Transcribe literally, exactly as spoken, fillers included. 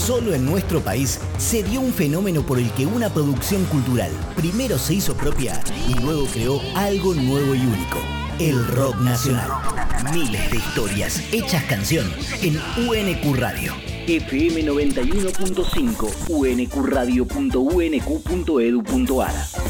Solo en nuestro país se dio un fenómeno por el que una producción cultural primero se hizo propia y luego creó algo nuevo y único: el rock nacional. Miles de historias hechas canción en U N Q Radio. F M noventa y uno punto cinco, u n q radio punto u n q punto e d u punto a r.